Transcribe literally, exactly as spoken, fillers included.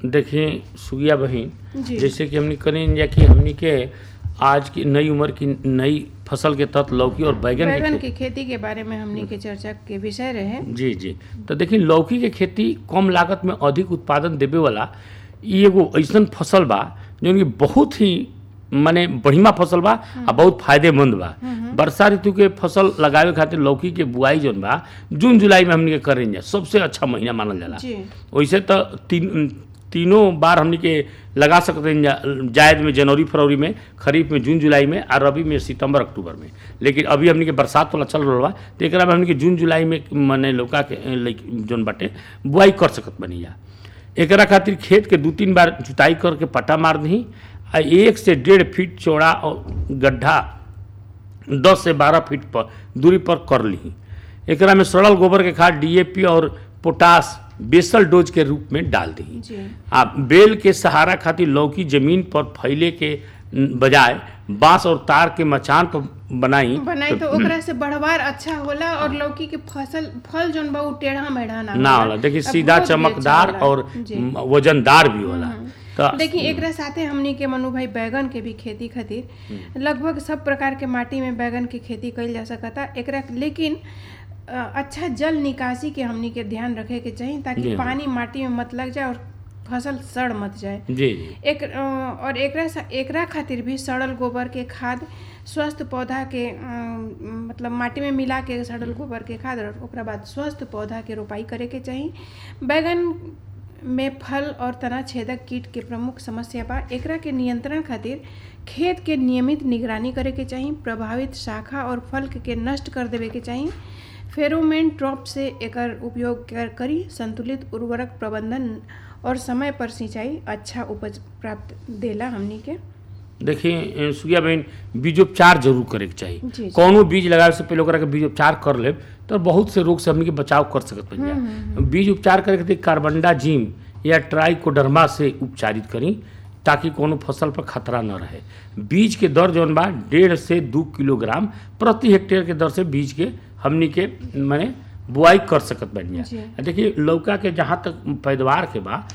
देखिए सुगिया बहिन, जी। जैसे कि हमने करें या कि हमनी के आज की नई उम्र की नई फसल के तहत लौकी और बैगन की बैगन खेती। की खेती के बारे में हमनी के चर्चा के विषय रहे। जी जी तो देखिए लौकी के खेती कम लागत में अधिक उत्पादन देवे वाला ई एगो ऐसन फसल बा जो कि बहुत ही माने बढ़िया फसल बा आ बहुत फायदेमंद बा। वर्षा ऋतु के फसल लगावे खातिर लौकी के बुआई जौन बा जून जुलाई में हमनी के करें जा सबसे अच्छा महीना मानल जाला। जी। वैसे तो तीन तीनों बार हमनी के लगा सकते हैं जा- जायद में जनवरी फरवरी में, खरीफ में जून जुलाई में और रबी में सितंबर अक्टूबर में। लेकिन अभी हमनी के बरसात वाला चल रहा बा तो एकरा में हमनी के जून जुलाई में माने लौका के लइक- जौन बाटे बुआई कर सकत बनी जा। एकरा खातिर खेत के दू तीन बार जुताई करके पट्टा मार दी आ एक से डेढ़ फीट चौड़ा और गड्ढा दस से बारह फीट पर दूरी पर कर ली। एकरा में सड़ल गोबर के खाद डी ए पी और पोटास बेसल डोज के रूप में डाल दी। जी। आ बेल के सहारा खातिर लौकी जमीन पर फैले के बजाय बांस और तार के मचान पर बनाई बनाई तो ओकरा से बढ़वार अच्छा होला और लौकी के फसल फल जौन बा उ टेढ़ा मेढ़ा ना ना होला। देखिए सीधा बहुत ही अच्छा चमकदार होला। और जी। वजनदार भी होला। तो देखिए एकरा साथे हमनी के मनु भाई बैगन के भी खेती खातिर लगभग सब प्रकार के माटी में बैगन की खेती कइल जा सकता एकरा, लेकिन अ, अच्छा जल निकासी के हमनी के ध्यान रखे के चाहिए ताकि जी। पानी माटी में मत लग जाए और फसल सड़ मत जाए। जी जी एक अ, और एकरा सा- एकरा खातिर भी सड़ल गोबर के खाद स्वस्थ पौधा के अ, मतलब माटी में मिला के सड़ल गोबर के खाद और ओकरा बाद स्वस्थ पौधा के रोपाई करे के चाहिए। बैगन में फल और तना छेदक कीट के प्रमुख समस्या बा। एकरा के नियंत्रण खातिर खेत के नियमित निगरानी करे के चाहिए। प्रभावित शाखा और फल के नष्ट कर देवे के चाहिए। फेरोमेन ट्रैप से एकर उपयोग कर करी। संतुलित उर्वरक प्रबंधन और समय पर सिंचाई अच्छा उपज प्राप्त देला हमनी के। देखिए सुगिया बहन बीजोपचार जरूर करे के जी, चाहिए। जी। कौनो बीज लगावे से पहले ओकरा के बीजोपचार कर लेब तो बहुत से रोग से हमनी के बचाव कर सकत बन जा। बीज उपचार करे खातिर कार्बनडाजिम या ट्राइकोडर्मा से उपचारित करी ताकि कोनो फसल पर खतरा न रहे। बीज के दर जौन बा डेढ़ से दो किलोग्राम प्रति हेक्टेयर के दर से बीज के हमनी के माने बुआई कर सकत बन जी। जा। देखिए लौका के जहाँ तक पैदावार के बा